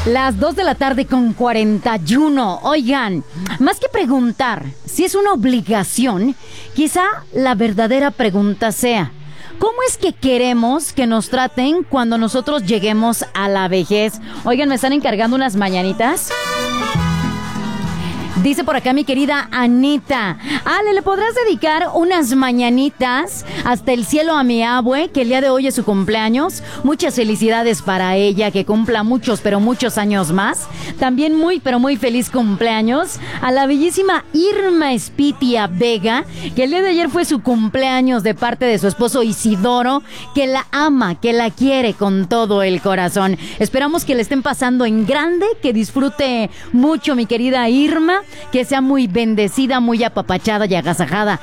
Las 2 de la tarde con 41. Oigan, más que preguntar si es una obligación, quizá la verdadera pregunta sea: ¿cómo es que queremos que nos traten cuando nosotros lleguemos a la vejez? Oigan, me están encargando unas mañanitas. Dice por acá mi querida Anita: Ale, ¿le podrás dedicar unas mañanitas hasta el cielo a mi abue, que el día de hoy es su cumpleaños? Muchas felicidades para ella, que cumpla muchos, pero muchos años más. También muy, pero muy feliz cumpleaños a la bellísima Irma Espitia Vega, que el día de ayer fue su cumpleaños, de parte de su esposo Isidoro, que la ama, que la quiere con todo el corazón. Esperamos que le estén pasando en grande, que disfrute mucho mi querida Irma, que sea muy bendecida, muy apapachada y agasajada